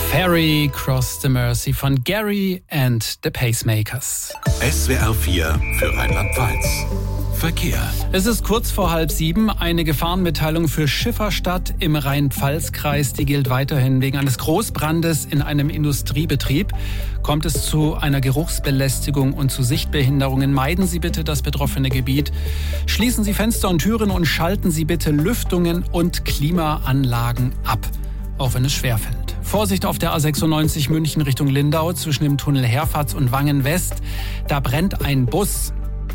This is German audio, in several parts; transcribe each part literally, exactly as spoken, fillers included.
Ferry Cross the Mersey von Gary and the Pacemakers. S W R vier für Rheinland-Pfalz. Verkehr. Es ist kurz vor halb sieben. Eine Gefahrenmitteilung für Schifferstadt im Rhein-Pfalz-Kreis. Die gilt weiterhin. Wegen eines Großbrandes in einem Industriebetrieb kommt es zu einer Geruchsbelästigung und zu Sichtbehinderungen. Meiden Sie bitte das betroffene Gebiet. Schließen Sie Fenster und Türen und schalten Sie bitte Lüftungen und Klimaanlagen ab, auch wenn es schwerfällt. Vorsicht auf der A sechsundneunzig München Richtung Lindau zwischen dem Tunnel Herfatz und Wangen West. Da brennt ein Bus.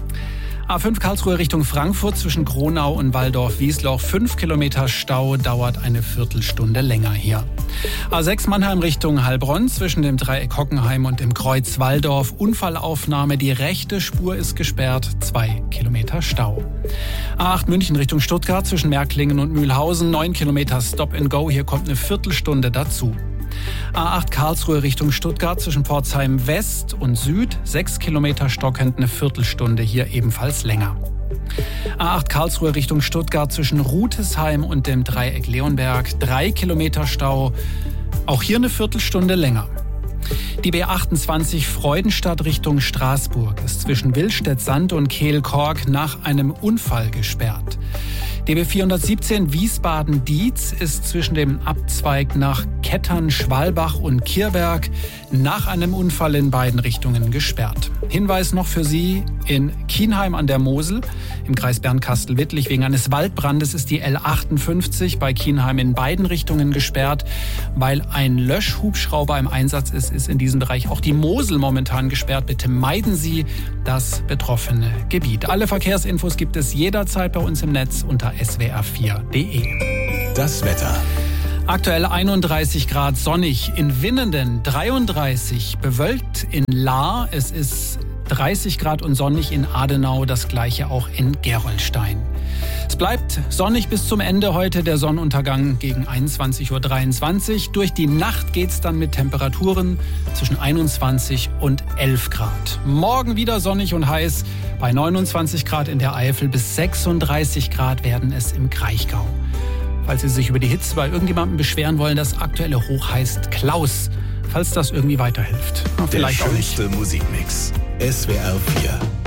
A fünf Karlsruhe Richtung Frankfurt zwischen Kronau und Walldorf-Wiesloch. Fünf Kilometer Stau, dauert eine Viertelstunde länger hier. A sechs Mannheim Richtung Heilbronn zwischen dem Dreieck Hockenheim und dem Kreuz Walldorf. Unfallaufnahme, die rechte Spur ist gesperrt. Zwei Kilometer Stau. A acht München Richtung Stuttgart zwischen Märklingen und Mühlhausen. Neun Kilometer Stop and Go, hier kommt eine Viertelstunde dazu. A acht Karlsruhe Richtung Stuttgart zwischen Pforzheim West und Süd. Sechs Kilometer stockend, eine Viertelstunde, hier ebenfalls länger. A acht Karlsruhe Richtung Stuttgart zwischen Rutesheim und dem Dreieck Leonberg. Drei Kilometer Stau, auch hier eine Viertelstunde länger. Die B achtundzwanzig Freudenstadt Richtung Straßburg ist zwischen Willstedt-Sand und Kehl-Kork nach einem Unfall gesperrt. Die B vierhundertsiebzehn Wiesbaden-Dietz ist zwischen dem Abzweig nach Kettern, Schwalbach und Kirberg nach einem Unfall in beiden Richtungen gesperrt. Hinweis noch für Sie: in Kienheim an der Mosel im Kreis Bernkastel-Wittlich wegen eines Waldbrandes ist die L achtundfünfzig bei Kienheim in beiden Richtungen gesperrt. Weil ein Löschhubschrauber im Einsatz ist, ist in diesem Bereich auch die Mosel momentan gesperrt. Bitte meiden Sie das betroffene Gebiet. Alle Verkehrsinfos gibt es jederzeit bei uns im Netz unter s w r vier punkt d e. Das Wetter. Aktuell einunddreißig Grad, sonnig in Winnenden, dreiunddreißig, bewölkt in Lahr, es ist dreißig Grad und sonnig in Adenau, das gleiche auch in Gerolstein. Es bleibt sonnig bis zum Ende heute, der Sonnenuntergang gegen einundzwanzig Uhr dreiundzwanzig. Durch die Nacht geht's dann mit Temperaturen zwischen einundzwanzig und elf Grad. Morgen wieder sonnig und heiß, bei neunundzwanzig Grad in der Eifel, bis sechsunddreißig Grad werden es im Kraichgau. Falls Sie sich über die Hitze bei irgendjemandem beschweren wollen, das aktuelle Hoch heißt Klaus. Falls das irgendwie weiterhilft. Vielleicht der schönste Musikmix. S W R vier.